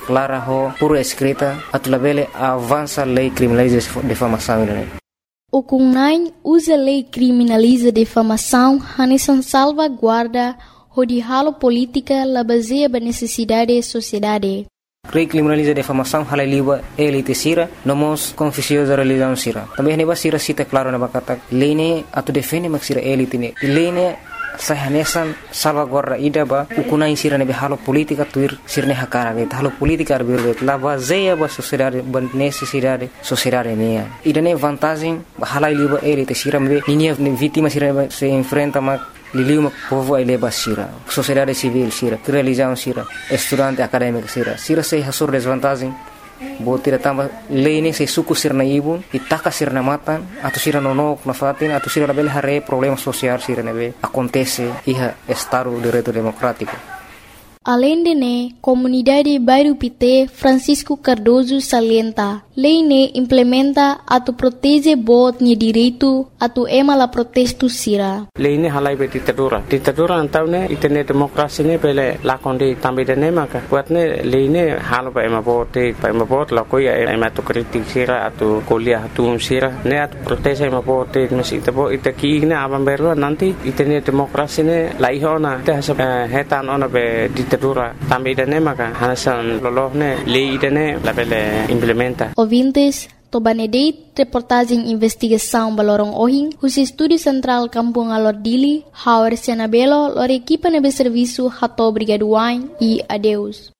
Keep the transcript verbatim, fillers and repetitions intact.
clara ho pura escrita atu labele avança lei criminaliza difamação né. O CUNAI usa lei criminaliza difamação hanesan salvaguarda o de halo política la baseia ba necessidade da sociedade. Lei criminaliza difamação hala liba elite sira nomos confusiosa religião sira. Também neba sira cita claro na bakata lei ne atu defende mak sira elite ne. Lei ne sahanesan salvaguarda ida ba ukunai sira nebe halo politika tuir sirne hakara ge halo politika arbir la baseia ba sociedade ba necessidade sociedade ne ida ne vantagem hala liba elite sira me ninia vítima sira se enfrenta mak liliu mak povo ai leba sira sociedade civil sira religião sira estudante acadêmico sira sira se hasur desvantagem botira tamba lei se suku sirna ibun itaka sirna matan atau sira nonok na fatin atau sira label hare problema sosial sira nebe acontece iha estado de direito democrático. Além de ne, comunidade bairro Pité Francisco Cardoso salienta, lei ne implementa atu protege bot ni direito atu ema la protesto sira. Lei ne halai be ditadura. Ditadura antau ne itene demokrasi ne pele lakon di tambi de ne maka. Buat ne lei ne halo ba ema bot te ba ema bot la koya ema tu kritik sira atu kuliah atu sira ne atu protege ema bot te mesi tebo itaki ne aban berlo nanti itene demokrasi ne laihona te hasa hetan ona be ditadura tambi de ne maka hanasan loloh ne lei de ne la pele implementa. Ouvintes, Tobanedeit, reportagem investigação Balorong Ohing, o Estúdio Central Kampung Alordili, Hauer Senabelo, lor equipa nebe serviço Hato Brigaduain e adeus.